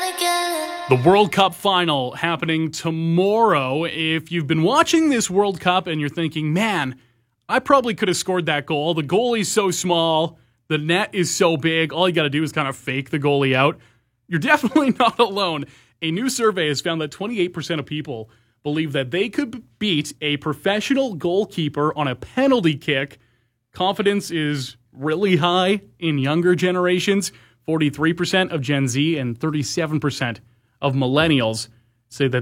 The World Cup final happening tomorrow. If you've been watching this World Cup and you're thinking, man, I probably could have scored that goal. The goalie's so small. The net is so big. All you got to do is kind of fake the goalie out. You're definitely not alone. A new survey has found that 28% of people believe that they could beat a professional goalkeeper on a penalty kick. Confidence is really high in younger generations. 43% of Gen Z and 37% of millennials say that